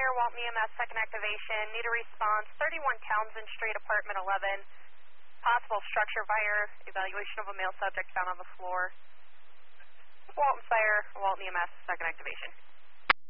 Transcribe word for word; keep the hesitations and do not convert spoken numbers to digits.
Fire, Walton E M S, second activation. Need a response, thirty-one Townsend Street, apartment eleven. Possible structure fire, evaluation of a male subject found on the floor. Walton Fire, Walton E M S, second activation.